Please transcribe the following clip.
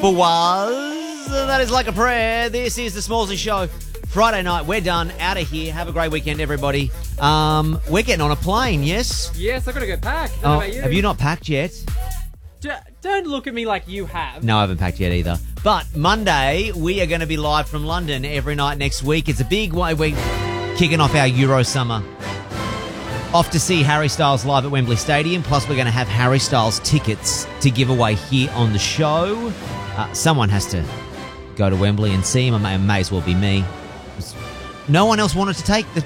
for was. That is like a prayer. This is the Smallsy Show. Friday night, we're done. Out of here. Have a great weekend, everybody. We're getting on a plane, yes? Yes, I've got to go pack. How about you? Have you not packed yet? Don't look at me like you have. No, I haven't packed yet either. But Monday, we are going to be live from London every night next week. It's a big way. We're kicking off our Euro summer. Off to see Harry Styles live at Wembley Stadium. Plus, we're going to have Harry Styles tickets to give away here on the show. Someone has to go to Wembley and see him. It may as well be me. No one else wanted to take the